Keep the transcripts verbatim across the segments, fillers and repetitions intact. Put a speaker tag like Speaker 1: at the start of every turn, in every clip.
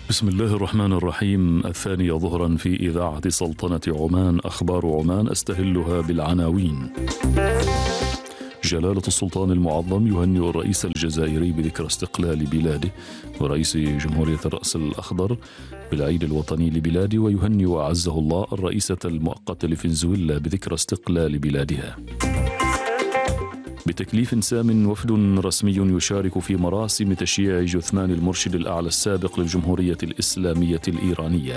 Speaker 1: بسم الله الرحمن الرحيم. الثانية ظهرا في إذاعة سلطنة عمان، أخبار عمان أستهلها بالعناوين. جلالة السلطان المعظم يهنئ الرئيس الجزائري بذكرى استقلال بلاده، ورئيس جمهورية الرأس الأخضر بالعيد الوطني لبلاده، ويهنئ أعزه الله الرئيسة المؤقتة لفنزويلا بذكرى استقلال بلادها. بتكليف سام وفد رسمي يشارك في مراسم تشييع جثمان المرشد الأعلى السابق للجمهورية الإسلامية الإيرانية.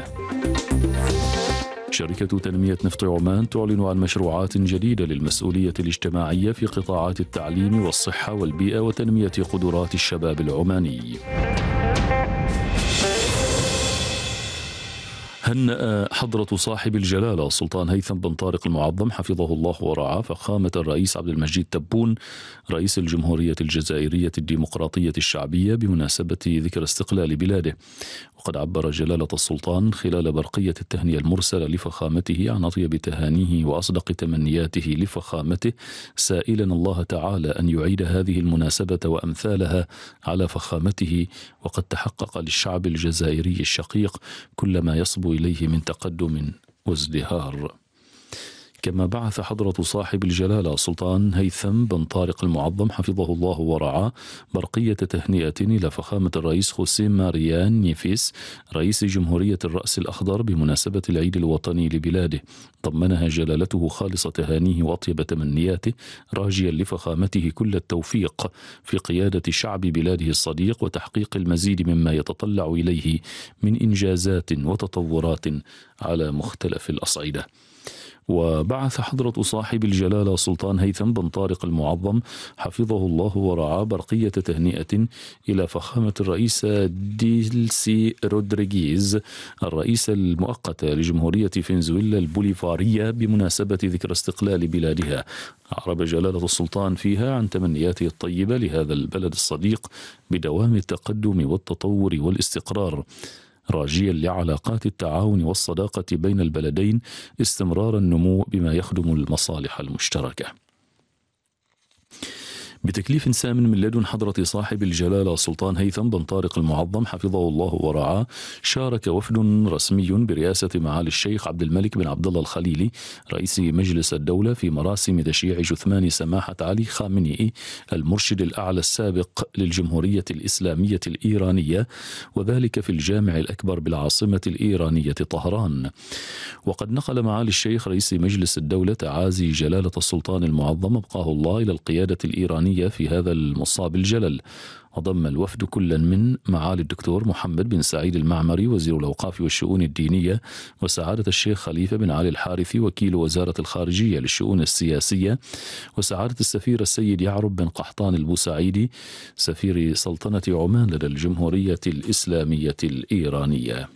Speaker 1: شركة تنمية نفط عمان تعلن عن مشروعات جديدة للمسؤولية الاجتماعية في قطاعات التعليم والصحة والبيئة وتنمية قدرات الشباب العماني. هنأ حضرة صاحب الجلالة السلطان هيثم بن طارق المعظم حفظه الله ورعاه فخامة الرئيس عبد المجيد تبون رئيس الجمهورية الجزائرية الديمقراطية الشعبية بمناسبة ذكرى استقلال بلاده. وقد عبر جلالة السلطان خلال برقية التهنئة المرسلة لفخامته عن أطيب تهانيه وأصدق تمنياته لفخامته، سائلا الله تعالى أن يعيد هذه المناسبة وأمثالها على فخامته، وقد تحقق للشعب الجزائري الشقيق كل ما يصبو إليه من تقدم وازدهار. كما بعث حضرة صاحب الجلالة السلطان هيثم بن طارق المعظم حفظه الله ورعاه برقية تهنئة إلى فخامة الرئيس خوسيه ماريان نيفيس رئيس جمهورية الرأس الأخضر بمناسبة العيد الوطني لبلاده، ضمنها جلالته خالص تهانيه وأطيب تمنياته، راجيا لفخامته كل التوفيق في قيادة شعب بلاده الصديق وتحقيق المزيد مما يتطلع إليه من إنجازات وتطورات على مختلف الأصعدة. وبعث حضرة صاحب الجلالة سلطان هيثم بن طارق المعظم حفظه الله ورعاه برقية تهنئة إلى فخامة الرئيسة ديلسي رودريغيز الرئيسة المؤقتة لجمهورية فنزويلا البوليفارية بمناسبة ذكرى استقلال بلادها. أعرب جلالة السلطان فيها عن تمنياته الطيبة لهذا البلد الصديق بدوام التقدم والتطور والاستقرار، راجيا لعلاقات التعاون والصداقة بين البلدين استمرار النمو بما يخدم المصالح المشتركة. بتكليف سام من لدن حضرة صاحب الجلالة السلطان هيثم بن طارق المعظم حفظه الله ورعاه، شارك وفد رسمي برئاسة معالي الشيخ عبد الملك بن عبد الله الخليلي رئيس مجلس الدولة في مراسم تشييع جثمان سماحة علي خامنئي المرشد الأعلى السابق للجمهورية الإسلامية الإيرانية، وذلك في الجامع الأكبر بالعاصمة الإيرانية طهران. وقد نقل معالي الشيخ رئيس مجلس الدولة تعازي جلالة السلطان المعظم أبقاه الله إلى القيادة الإيرانية في هذا المصاب الجلل. وضم الوفد كلا من معالي الدكتور محمد بن سعيد المعمري وزير الأوقاف والشؤون الدينية، وسعادة الشيخ خليفة بن علي الحارثي وكيل وزارة الخارجية للشؤون السياسية، وسعادة السفير السيد يعرب بن قحطان البوسعيدي سفير سلطنة عمان لدى الجمهورية الإسلامية الإيرانية.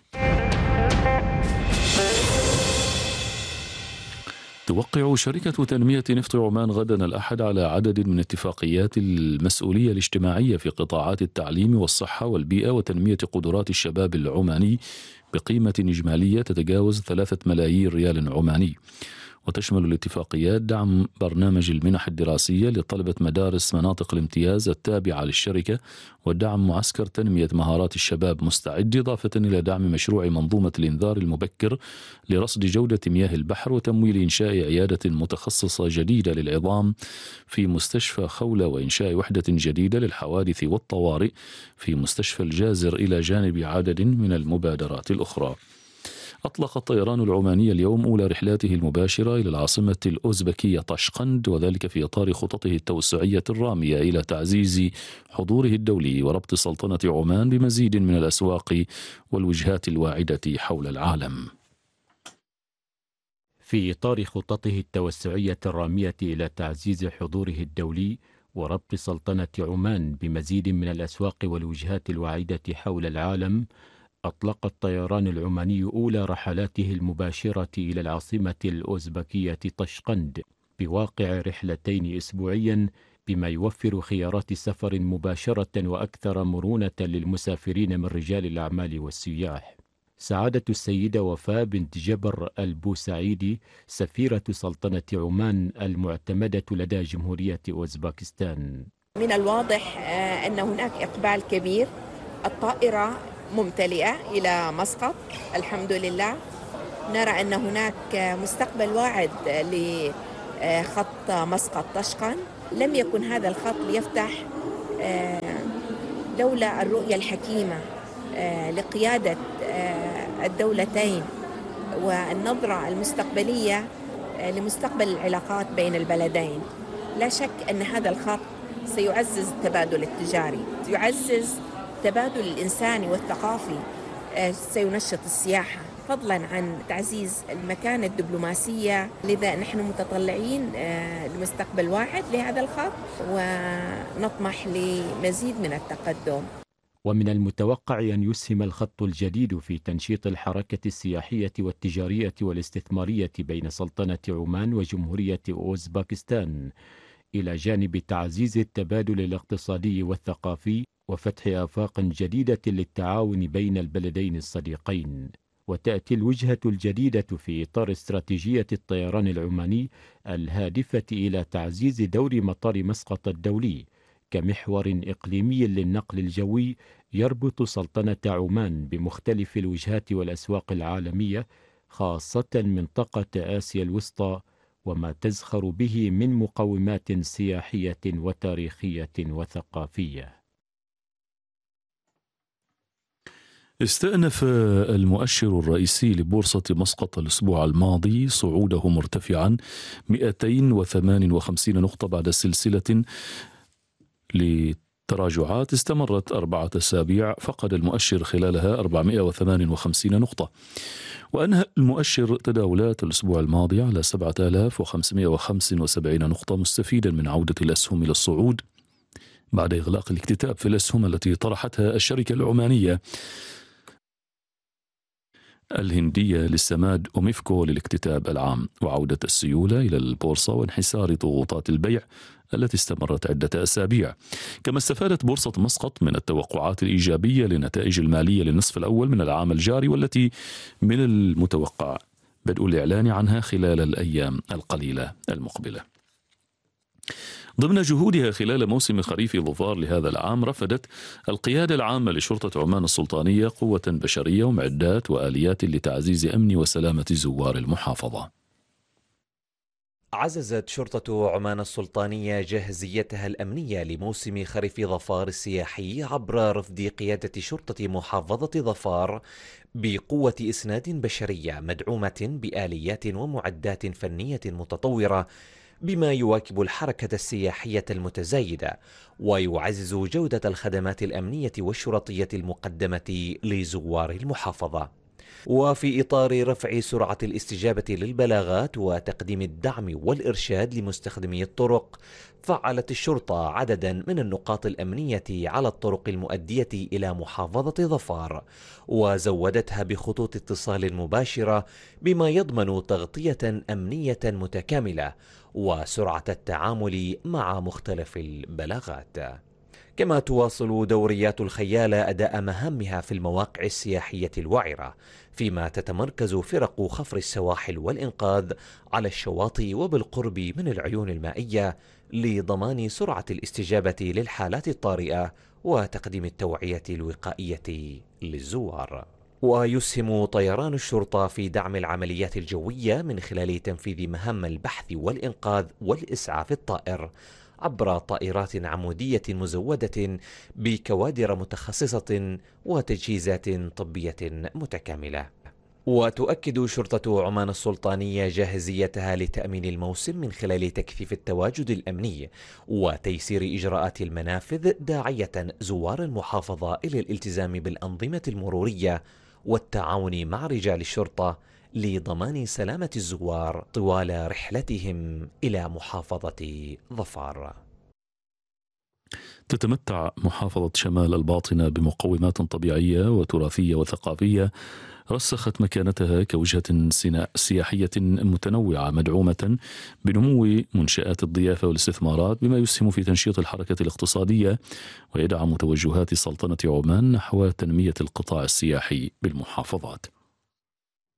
Speaker 1: توقع شركة تنمية نفط عمان غدا الأحد على عدد من اتفاقيات المسؤولية الاجتماعية في قطاعات التعليم والصحة والبيئة وتنمية قدرات الشباب العماني بقيمة إجمالية تتجاوز ثلاثة ملايين ريال عماني. وتشمل الاتفاقيات دعم برنامج المنح الدراسية لطلبة مدارس مناطق الامتياز التابعة للشركة، ودعم معسكر تنمية مهارات الشباب مستعد، إضافة إلى دعم مشروع منظومة الإنذار المبكر لرصد جودة مياه البحر، وتمويل إنشاء عيادة متخصصة جديدة للعظام في مستشفى خولة، وإنشاء وحدة جديدة للحوادث والطوارئ في مستشفى الجازر، إلى جانب عدد من المبادرات الأخرى. أطلق الطيران العماني اليوم أولى رحلاته المباشرة إلى العاصمة الأوزبكية طشقند، وذلك في إطار خططه التوسعية الرامية إلى تعزيز حضوره الدولي وربط سلطنة عمان بمزيد من الأسواق والوجهات الواعدة حول العالم.
Speaker 2: في إطار خططه التوسعية الرامية إلى تعزيز حضوره الدولي وربط سلطنة عمان بمزيد من الأسواق والوجهات الواعدة حول العالم، أطلق الطيران العماني أولى رحلاته المباشرة إلى العاصمة الأوزبكية طشقند بواقع رحلتين أسبوعيا، بما يوفر خيارات سفر مباشرة وأكثر مرونة للمسافرين من رجال الأعمال والسياح. سعادة السيدة وفاء بنت جبر البوسعيدي سفيرة سلطنة عمان المعتمدة لدى جمهورية أوزباكستان:
Speaker 3: من الواضح أن هناك إقبال كبير. الطائرة ممتلئة إلى مسقط الحمد لله. نرى أن هناك مستقبل واعد لخط مسقط طشقان. لم يكن هذا الخط ليفتح دولة الرؤية الحكيمة لقيادة الدولتين والنظرة المستقبلية لمستقبل العلاقات بين البلدين. لا شك أن هذا الخط سيعزز التبادل التجاري، يعزز التبادل الإنساني والثقافي، سينشط السياحة، فضلا عن تعزيز المكانة الدبلوماسية. لذا نحن متطلعين لمستقبل واحد لهذا الخط ونطمح لمزيد من التقدم.
Speaker 2: ومن المتوقع أن يسهم الخط الجديد في تنشيط الحركة السياحية والتجارية والاستثمارية بين سلطنة عمان وجمهورية أوزباكستان، إلى جانب تعزيز التبادل الاقتصادي والثقافي وفتح آفاق جديدة للتعاون بين البلدين الصديقين. وتأتي الوجهة الجديدة في إطار استراتيجية الطيران العماني الهادفة إلى تعزيز دور مطار مسقط الدولي كمحور إقليمي للنقل الجوي يربط سلطنة عمان بمختلف الوجهات والأسواق العالمية، خاصة منطقة آسيا الوسطى وما تزخر به من مقومات سياحية وتاريخية وثقافية.
Speaker 1: استأنف المؤشر الرئيسي لبورصة مسقط الأسبوع الماضي صعوده مرتفعا مئتين وثمانية وخمسين نقطة بعد سلسلة لتراجعات استمرت أربعة أسابيع، فقد المؤشر خلالها أربعمئة وثمانية وخمسين نقطة، وأنهى المؤشر تداولات الأسبوع الماضي على سبعة آلاف وخمسمئة وخمسة وسبعين نقطة، مستفيدا من عودة الأسهم إلى الصعود بعد إغلاق الاكتتاب في الأسهم التي طرحتها الشركة العمانية الهندية للسماد أوميفكو للاكتتاب العام، وعودة السيولة إلى البورصة وانحسار ضغوطات البيع التي استمرت عدة أسابيع. كما استفادت بورصة مسقط من التوقعات الإيجابية لنتائج المالية للنصف الأول من العام الجاري، والتي من المتوقع بدء الإعلان عنها خلال الأيام القليلة المقبلة. ضمن جهودها خلال موسم خريف ظفار لهذا العام، رفدت القيادة العامة لشرطة عمان السلطانية قوة بشرية ومعدات وآليات لتعزيز أمن وسلامة زوار المحافظة.
Speaker 4: عززت شرطة عمان السلطانية جاهزيتها الأمنية لموسم خريف ظفار السياحي عبر رفد قيادة شرطة محافظة ظفار بقوة إسناد بشرية مدعومة بآليات ومعدات فنية متطورة، بما يواكب الحركة السياحية المتزايدة ويعزز جودة الخدمات الأمنية والشرطية المقدمة لزوار المحافظة. وفي إطار رفع سرعة الاستجابة للبلاغات وتقديم الدعم والإرشاد لمستخدمي الطرق، فعلت الشرطة عددا من النقاط الأمنية على الطرق المؤدية إلى محافظة ظفار، وزودتها بخطوط اتصال مباشرة بما يضمن تغطية أمنية متكاملة وسرعة التعامل مع مختلف البلاغات. كما تواصل دوريات الخيالة أداء مهامها في المواقع السياحية الوعرة، فيما تتمركز فرق خفر السواحل والإنقاذ على الشواطئ وبالقرب من العيون المائية لضمان سرعة الاستجابة للحالات الطارئة وتقديم التوعية الوقائية للزوار. ويسهم طيران الشرطة في دعم العمليات الجوية من خلال تنفيذ مهام البحث والإنقاذ والإسعاف الطائر عبر طائرات عمودية مزودة بكوادر متخصصة وتجهيزات طبية متكاملة. وتؤكد شرطة عمان السلطانية جاهزيتها لتأمين الموسم من خلال تكثيف التواجد الأمني وتيسير إجراءات المنافذ، داعية زوار المحافظة إلى الالتزام بالأنظمة المرورية والتعاون مع رجال الشرطة لضمان سلامة الزوار طوال رحلتهم إلى محافظة ظفار.
Speaker 1: تتمتع محافظة شمال الباطنة بمقومات طبيعية وتراثية وثقافية رسخت مكانتها كوجهة سياحية متنوعة مدعومة بنمو منشآت الضيافة والاستثمارات، بما يسهم في تنشيط الحركة الاقتصادية ويدعم توجهات سلطنة عمان نحو تنمية القطاع السياحي بالمحافظات.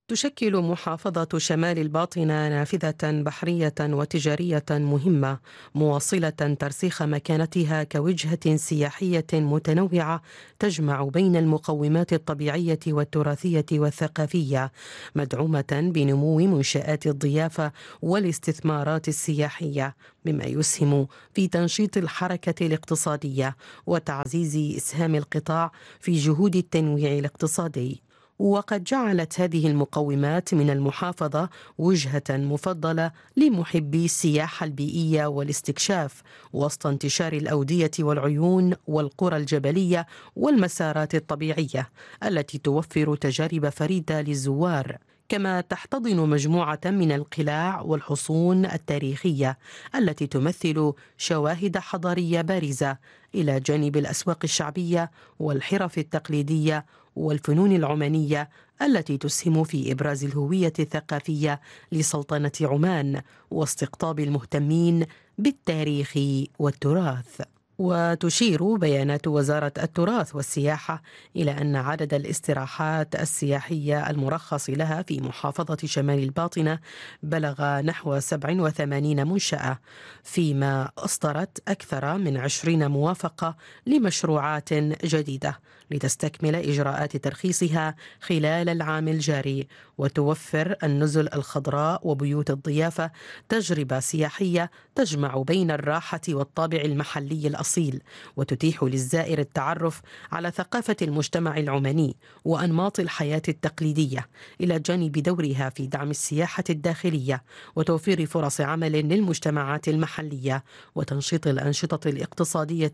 Speaker 5: تشكل محافظة شمال الباطنة نافذة بحرية وتجارية مهمة، مواصلة ترسيخ مكانتها كوجهة سياحية متنوعة تجمع بين المقومات الطبيعية والتراثية والثقافية، مدعومة بنمو منشآت الضيافة والاستثمارات السياحية، مما يسهم في تنشيط الحركة الاقتصادية وتعزيز إسهام القطاع في جهود التنويع الاقتصادي. وقد جعلت هذه المقومات من المحافظة وجهة مفضلة لمحبي السياحة البيئية والاستكشاف، وسط انتشار الأودية والعيون والقرى الجبلية والمسارات الطبيعية التي توفر تجارب فريدة للزوار. كما تحتضن مجموعة من القلاع والحصون التاريخية التي تمثل شواهد حضارية بارزة، إلى جانب الأسواق الشعبية والحرف التقليدية والفنون العمانية التي تسهم في إبراز الهوية الثقافية لسلطنة عمان واستقطاب المهتمين بالتاريخ والتراث. وتشير بيانات وزارة التراث والسياحة إلى أن عدد الاستراحات السياحية المرخص لها في محافظة شمال الباطنة بلغ نحو سبع وثمانين منشأة، فيما أصدرت أكثر من عشرين موافقة لمشروعات جديدة لتستكمل إجراءات ترخيصها خلال العام الجاري، وتوفر النزل الخضراء وبيوت الضيافة تجربة سياحية تجمع بين الراحة والطابع المحلي الأصيل، وتتيح للزائر التعرف على ثقافة المجتمع العماني وأنماط الحياة التقليدية، إلى جانب دورها في دعم السياحة الداخلية وتوفير فرص عمل للمجتمعات المحلية وتنشيط الأنشطة الاقتصادية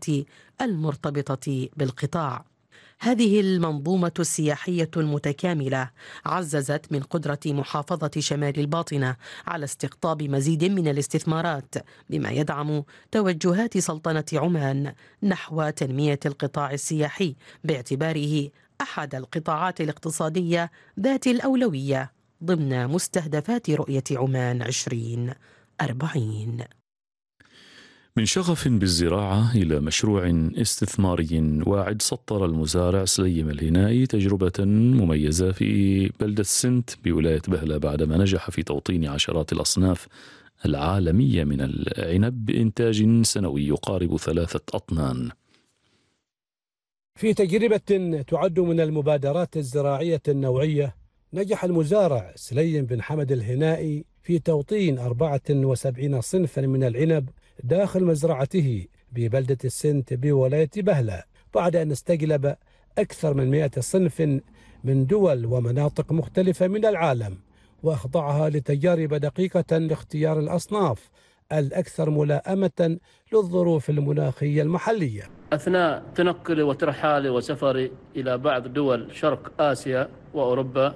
Speaker 5: المرتبطة بالقطاع. هذه المنظومة السياحية المتكاملة عززت من قدرة محافظة شمال الباطنة على استقطاب مزيد من الاستثمارات، بما يدعم توجهات سلطنة عمان نحو تنمية القطاع السياحي باعتباره أحد القطاعات الاقتصادية ذات الأولوية ضمن مستهدفات رؤية عمان عشرين أربعين.
Speaker 1: من شغف بالزراعة إلى مشروع استثماري واعد، سطر المزارع سليم الهنائي تجربة مميزة في بلدة سنت بولاية بهلة بعدما نجح في توطين عشرات الأصناف العالمية من العنب بإنتاج سنوي يقارب ثلاثة أطنان.
Speaker 6: في تجربة تعد من المبادرات الزراعية النوعية، نجح المزارع سليم بن حمد الهنائي في توطين أربعة وسبعين صنفا من العنب داخل مزرعته ببلدة السنت بولاية بهلة، بعد أن استجلب أكثر من مئة صنف من دول ومناطق مختلفة من العالم، وأخضعها لتجارب دقيقة لاختيار الأصناف الأكثر ملائمة للظروف المناخية المحلية.
Speaker 7: أثناء تنقلي وترحالي وسفري إلى بعض دول شرق آسيا وأوروبا،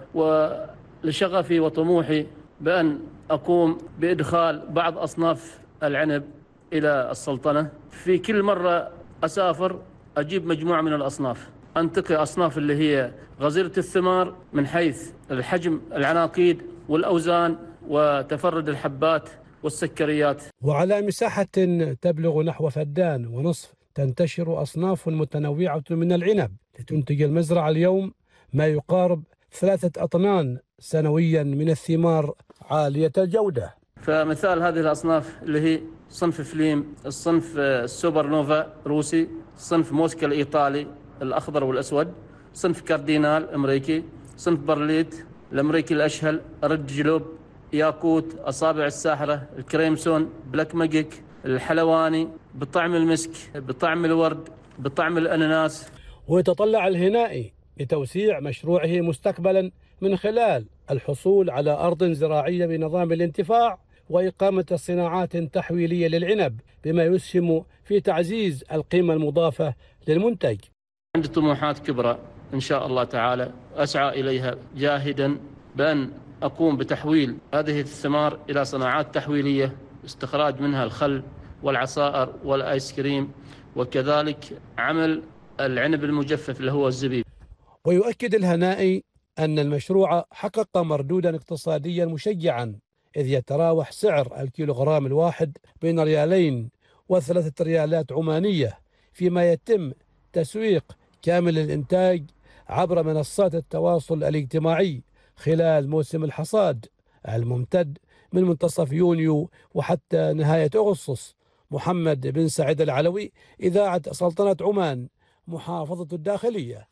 Speaker 7: ولشغفي وطموحي بأن أقوم بإدخال بعض أصناف العنب إلى السلطنة، في كل مرة أسافر أجيب مجموعة من الأصناف، أنتقي أصناف اللي هي غزيرة الثمار من حيث الحجم العناقيد والأوزان وتفرد الحبات والسكريات.
Speaker 6: وعلى مساحة تبلغ نحو فدان ونصف تنتشر أصناف متنوعة من العنب، لتنتج المزرعة اليوم ما يقارب ثلاثة أطنان سنويا من الثمار عالية الجودة.
Speaker 7: فمثال هذه الأصناف اللي هي صنف فليم، الصنف السوبر نوفا روسي، صنف موسكا الإيطالي الأخضر والأسود، صنف كاردينال أمريكي، صنف برليت الأمريكي الأشهل، رد جلوب، ياقوت، أصابع الساحرة، الكريمسون، بلاك ماجيك، الحلواني، بطعم المسك، بطعم الورد، بطعم الأناناس.
Speaker 6: ويتطلع الهنائي لتوسيع مشروعه مستقبلا من خلال الحصول على أرض زراعية بنظام الانتفاع وإقامة صناعات تحويلية للعنب، بما يسهم في تعزيز القيمة المضافة للمنتج.
Speaker 7: عندي طموحات كبرى إن شاء الله تعالى أسعى إليها جاهدا بأن أقوم بتحويل هذه الثمار إلى صناعات تحويلية، استخراج منها الخل والعصائر والآيس كريم، وكذلك عمل العنب المجفف اللي هو الزبيب.
Speaker 6: ويؤكد الهنائي أن المشروع حقق مردودا اقتصاديا مشجعا، إذ يتراوح سعر الكيلوغرام الواحد بين ريالين وثلاثة ريالات عمانية، فيما يتم تسويق كامل الإنتاج عبر منصات التواصل الاجتماعي خلال موسم الحصاد الممتد من منتصف يونيو وحتى نهاية أغسطس. محمد بن سعيد العلوي، إذاعة سلطنة عمان، محافظة الداخلية.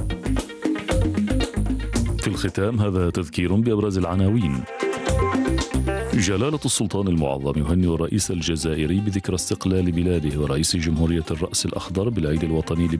Speaker 1: في الختام هذا تذكير بأبرز العناوين. جلالة السلطان المعظم يهنئ الرئيس الجزائري بذكرى استقلال بلاده ورئيس جمهورية الرأس الأخضر بالعيد الوطني